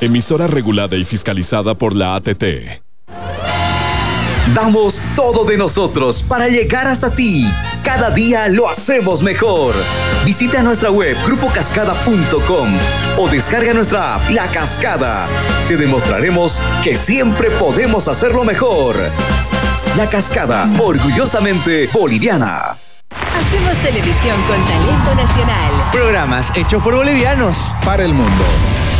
Emisora regulada y fiscalizada por la ATT. Damos todo de nosotros para llegar hasta ti. Cada día lo hacemos mejor. Visita nuestra web grupocascada.com o descarga nuestra app La Cascada. Te demostraremos que siempre podemos hacerlo mejor. La Cascada, orgullosamente boliviana. Hacemos televisión con talento nacional. Programas hechos por bolivianos para el mundo.